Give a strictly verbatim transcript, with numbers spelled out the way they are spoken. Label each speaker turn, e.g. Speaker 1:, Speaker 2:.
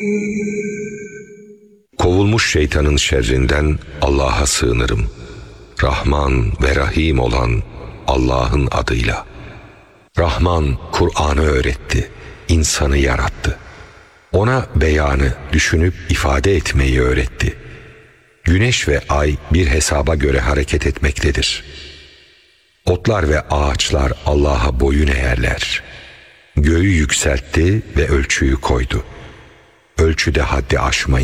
Speaker 1: Kovulmuş şeytanın şerrinden Allah'a sığınırım. Rahman ve Rahim olan Allah'ın adıyla. Rahman Kur'an'ı öğretti, insanı yarattı. Ona beyanı, düşünüp ifade etmeyi öğretti. Güneş ve ay bir hesaba göre hareket etmektedir. Otlar ve ağaçlar Allah'a boyun eğerler. Göğü yükseltti ve ölçüyü koydu. Ölçüde haddi aşmayın.